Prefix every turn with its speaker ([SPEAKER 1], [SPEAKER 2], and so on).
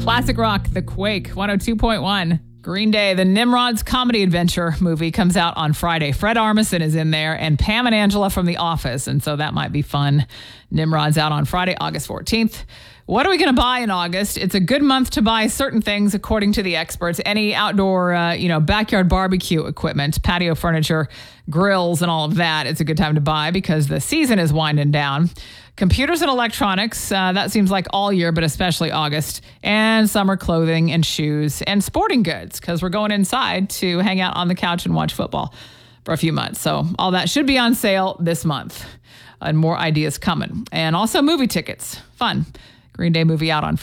[SPEAKER 1] Classic rock, The Quake, 102.1. Green Day, the Nimrod's comedy adventure movie comes out on Friday. Fred Armisen is in there and Pam and Angela from The Office, and so that might be fun. Nimrod's out on Friday, August 14th. What are we going to buy in August? It's a good month to buy certain things, according to the experts. Any outdoor, backyard barbecue equipment, patio furniture, grills, and all of that. It's a good time to buy because the season is winding down. Computers and electronics, that seems like all year, but especially August. And summer clothing and shoes and sporting goods because we're going inside to hang out on the couch and watch football for a few months. So all that should be on sale this month. And more ideas coming. And also movie tickets. Fun. Green Day movie out on Friday.